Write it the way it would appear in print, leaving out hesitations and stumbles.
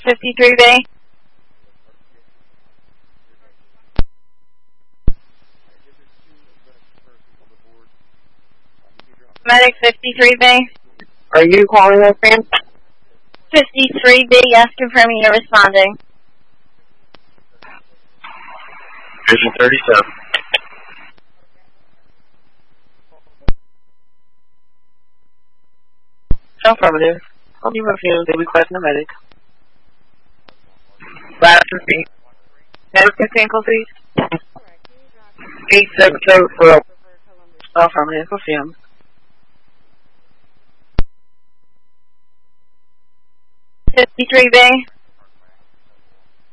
53B. Medic 53B. Are you calling us, ma'am? 53B, yes, confirming you're responding. Vision 37. Affirmative. On your review, they request a medic. Last receipt. Medic 15, please. 877 Affirmative. Confirm. $53B.